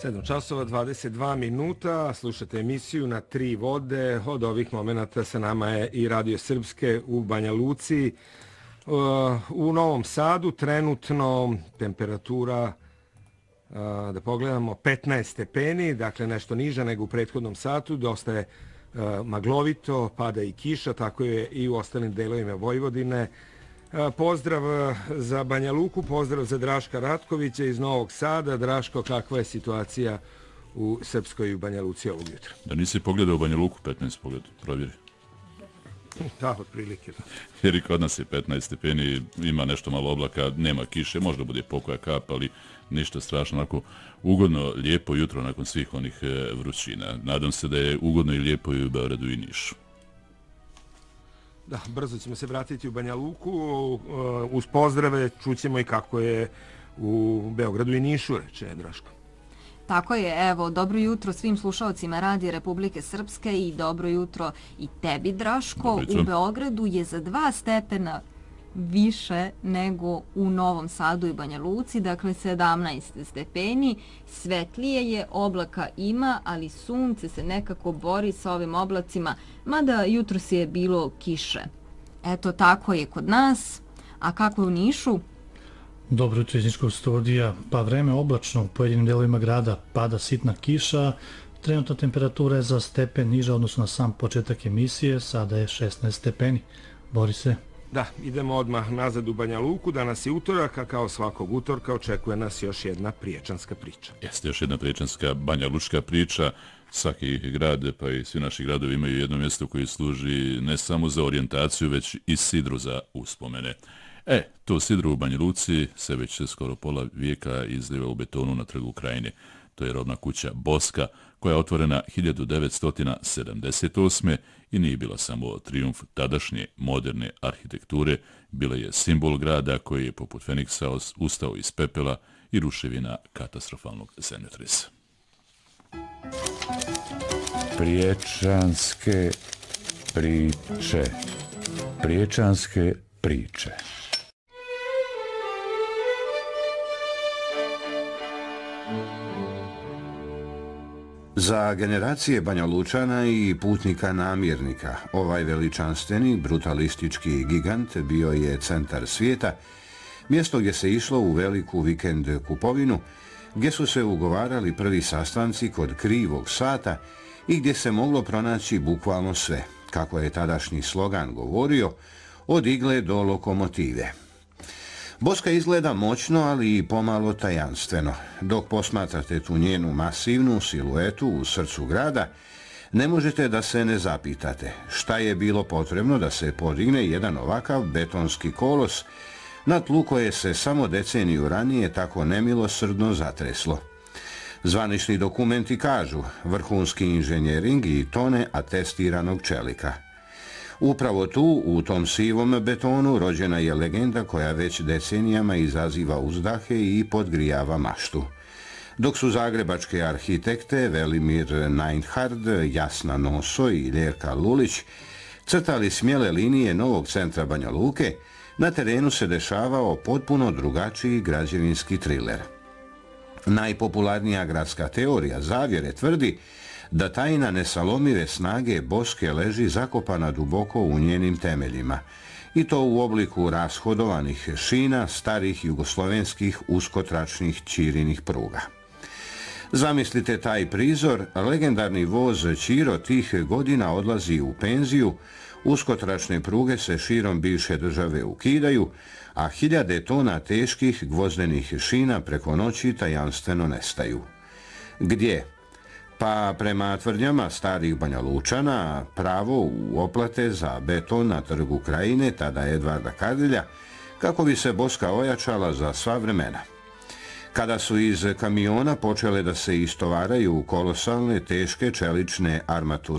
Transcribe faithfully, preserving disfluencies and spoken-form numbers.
sedam časova dvadeset dva minuta, slušate emisiju Na tri vode. Od ovih momenata sa nama je i Radio Srpske u Banja Luci. U Novom Sadu trenutno temperatura, da pogledamo, petnaest stepeni, dakle nešto niža nego u prethodnom satu, dosta je maglovito, pada i kiša, tako je i u ostalim delovima Vojvodine. Pozdrav za Banja Luku, pozdrav za Draška Ratkovića iz Novog Sada. Draško, kakva je situacija u Srpskoj i u Banja Luci ovog jutra? Da nisi pogledao u Banja Luku, petnaest pogled, provjeri. Da, otprilike. Jer i kod nas je petnaest stepeni, ima nešto malo oblaka, nema kiše, možda bude pokoja kap, ali ništa strašno, onako ugodno, lijepo jutro nakon svih onih vrućina. Nadam se da je ugodno i lijepo i u Beogradu i Nišu. Da, brzo ćemo se vratiti u Banja Luku. Uz pozdrave čućemo i kako je u Beogradu i Nišu, reče Draško. Tako je, evo, dobro jutro svim slušalcima Radija Republike Srpske i dobro jutro i tebi, Draško. U Beogradu je za dva stepena više nego u Novom Sadu i Banja Luci, dakle sedamnaest stepeni. Svetlije je, oblaka ima, ali sunce se nekako bori sa ovim oblacima, mada jutros je bilo kiše. Eto, tako je kod nas. A kako je u Nišu? Dobro jutro iz Niškog studija. Pa vreme oblačno, u pojedinim delovima grada pada sitna kiša. Trenutna temperatura je za stepen niža odnosno na sam početak emisije, sada je šesnaest stepeni. Borise? Da, idemo odmah nazad u Banja Luku. Danas je utorak, a kao svakog utorka očekuje nas još jedna priječanska priča. Jeste još jedna priječanska Banja Lučka priča. Svaki grad, pa i svi naši gradovi imaju jedno mjesto koje služi ne samo za orijentaciju, već i sidru za uspomene. E, to sidro u Banja Luci se već skoro pola vijeka izliva u betonu na Trgu Krajine. To je robna kuća Boska, koja je otvorena hiljadu devetsto sedamdeset osme i nije bila samo trijumf tadašnje moderne arhitekture, bila je simbol grada koji je poput Feniksa ustao iz pepela i ruševina katastrofalnog zemljotresa. Priječanske priče. Priječanske priče. Za generacije Banja Lučana i putnika namjernika, ovaj veličanstveni, brutalistički gigant bio je centar svijeta, mjesto gdje se išlo u veliku vikend kupovinu, gdje su se ugovarali prvi sastanci kod krivog sata i gdje se moglo pronaći bukvalno sve, kako je tadašnji slogan govorio, od igle do lokomotive. Boska izgleda moćno, ali i pomalo tajanstveno. Dok posmatrate tu njenu masivnu siluetu u srcu grada, ne možete da se ne zapitate šta je bilo potrebno da se podigne jedan ovakav betonski kolos na tlu koje se samo deceniju ranije tako nemilosrdno zatreslo. Zvanični dokumenti kažu vrhunski inženjering i tone atestiranog čelika. Upravo tu, u tom sivom betonu, rođena je legenda koja već decenijama izaziva uzdahe i podgrijava maštu. Dok su zagrebačke arhitekte Velimir Neinhard, Jasna Noso i Ljerka Lulić crtali smjele linije novog centra Banja Luke, na terenu se dešavao potpuno drugačiji građevinski triler. Najpopularnija gradska teorija zavjere tvrdi da tajna nesalomive snage Boske leži zakopana duboko u njenim temeljima, i to u obliku rashodovanih šina starih jugoslovenskih uskotračnih ćirinih pruga. Zamislite taj prizor, legendarni voz Ćiro tih godina odlazi u penziju, uskotračne pruge se širom bivše države ukidaju, a hiljade tona teških gvozdenih šina preko noći tajanstveno nestaju. Gdje? Pa prema tvrdnjama starih Banja Lučana, pravo u oplate za beton na Trgu Krajine, tada Edvarda Kardelja, kako bi se Boska ojačala za sva vremena. Kada su iz kamiona počele da se istovaraju kolosalne, teške čelične armature,